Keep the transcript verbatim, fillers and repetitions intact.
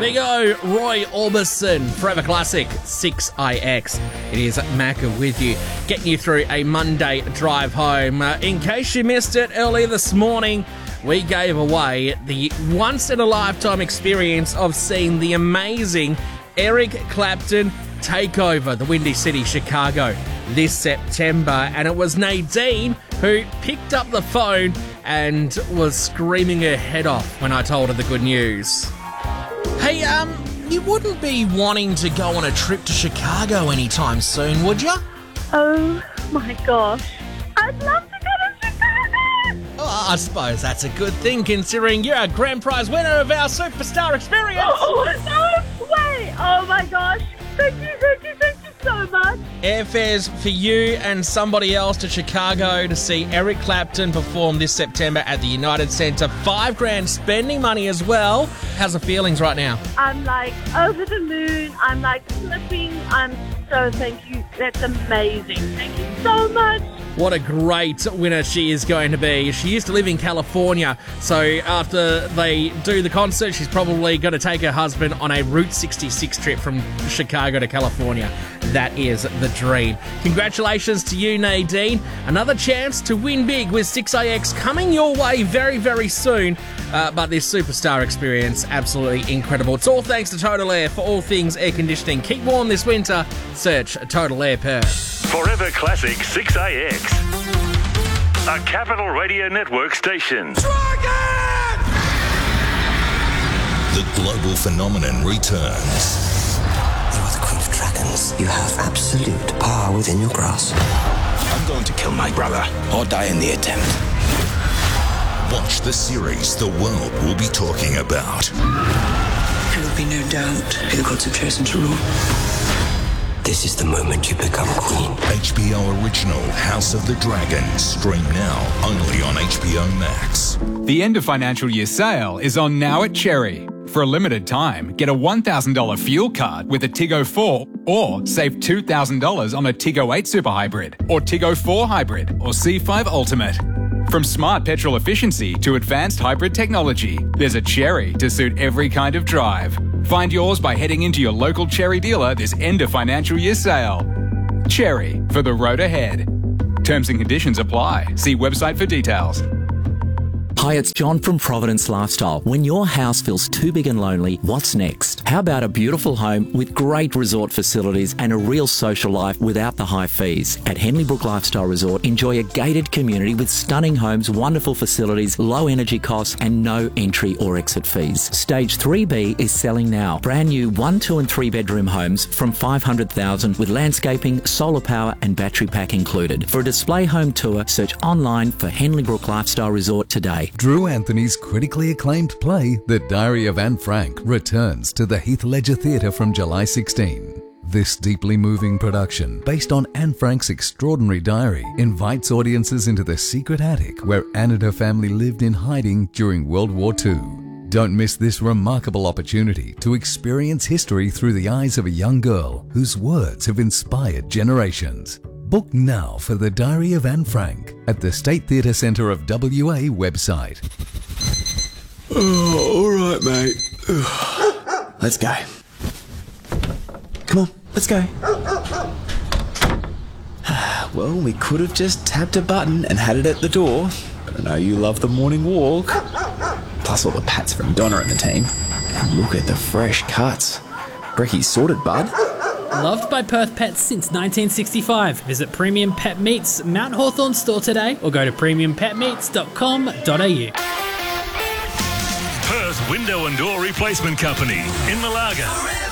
There you go, Roy Orbison, Forever Classic, six I X. It is Macca with you, getting you through a Monday drive home. Uh, in case you missed it earlier this morning, we gave away the once-in-a-lifetime experience of seeing the amazing Eric Clapton take over the Windy City, Chicago this September. And it was Nadine who picked up the phone and was screaming her head off when I told her the good news. Hey, um, you wouldn't be wanting to go on a trip to Chicago anytime soon, would you? Oh my gosh, I'd love to go to Chicago! Well, I suppose that's a good thing considering you're a grand prize winner of our Superstar Experience. Oh, no way! Oh my gosh, thank you, thank you, thank you so much. Airfares for you and somebody else to Chicago to see Eric Clapton perform this September at the United Centre. Five grand spending money as well. How's the feelings right now? I'm like over the moon. I'm like flipping. I'm so thank you. That's amazing. Thank you so much. What a great winner she is going to be. She used to live in California, so after they do the concert, she's probably going to take her husband on a Route sixty-six trip from Chicago to California. That is the dream. Congratulations to you, Nadine. Another chance to win big with six I X coming your way very, very soon. Uh, but this Superstar Experience, absolutely incredible. It's all thanks to Total Air for all things air conditioning. Keep warm this winter. Search Total Air Perth. Forever Classic six I X. A Capital Radio Network station. Dragon! The global phenomenon returns. You are the Queen of Dragons. You have absolute power within your grasp. I'm going to kill my brother or die in the attempt. Watch the series the world will be talking about. There will be no doubt who the gods have chosen to rule. This is the moment you become queen. H B O original House of the Dragon. Stream now only on H B O Max. The end of financial year sale is on now at Cherry. For a limited time, get a one thousand dollars fuel card with a Tiggo four or save two thousand dollars on a Tiggo eight Super Hybrid or Tiggo four Hybrid or C five Ultimate. From smart petrol efficiency to advanced hybrid technology, there's a Cherry to suit every kind of drive. Find yours by heading into your local Cherry dealer this end of financial year sale. Cherry, for the road ahead. Terms and conditions apply. See website for details. Hi, it's John from Providence Lifestyle. When your house feels too big and lonely, what's next? How about a beautiful home with great resort facilities and a real social life without the high fees? At Henley Brook Lifestyle Resort, enjoy a gated community with stunning homes, wonderful facilities, low energy costs and no entry or exit fees. Stage three B is selling now. Brand new one, two and three bedroom homes from five hundred thousand dollars with landscaping, solar power and battery pack included. For a display home tour, search online for Henley Brook Lifestyle Resort today. Drew Anthony's critically acclaimed play, The Diary of Anne Frank, returns to the Heath Ledger Theatre from July sixteenth. This deeply moving production, based on Anne Frank's extraordinary diary, invites audiences into the secret attic where Anne and her family lived in hiding during World War Two. Don't miss this remarkable opportunity to experience history through the eyes of a young girl whose words have inspired generations. Book now for The Diary of Anne Frank at the State Theatre Centre of W A website. Oh, all right, mate. Let's go. Come on, let's go. Well, we could have just tapped a button and had it at the door, but I know you love the morning walk. Plus all the pats from Donna and the team. And look at the fresh cuts. Brecky's sorted, bud. Loved by Perth Pets since nineteen sixty-five. Visit Premium Pet Meats Mount Hawthorn store today or go to premium pet meats dot com dot a u. Perth Window and Door Replacement Company in Malaga.